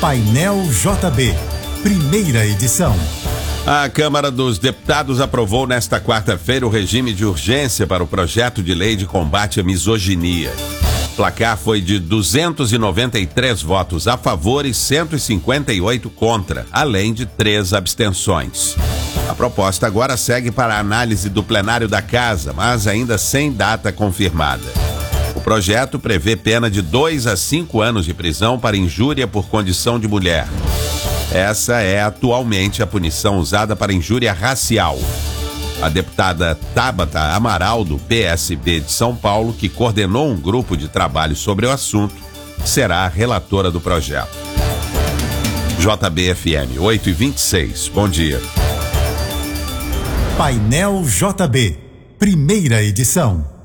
Painel JB, primeira edição. A Câmara dos Deputados aprovou nesta quarta-feira o regime de urgência para o projeto de lei de combate à misoginia. O placar foi de 293 votos a favor e 158 contra, além de 3 abstenções. A proposta agora segue para a análise do plenário da Casa, mas ainda sem data confirmada. O projeto prevê pena de 2 a 5 anos de prisão para injúria por condição de mulher. Essa é atualmente a punição usada para injúria racial. A deputada Tabata Amaral, do PSB de São Paulo, que coordenou um grupo de trabalho sobre o assunto, será a relatora do projeto. JB-FM 8h26, bom dia. Painel JB, primeira edição.